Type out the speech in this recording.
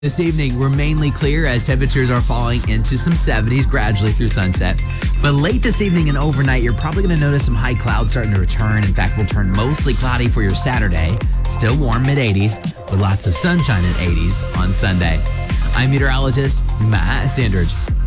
This evening, we're mainly clear as temperatures are falling into some 70s gradually through sunset. But late this evening and overnight, you're probably going to notice some high clouds starting to return. In fact, we'll turn mostly cloudy for your Saturday. Still warm, mid-80s, with lots of sunshine in 80s on Sunday. I'm meteorologist Matt Standridge.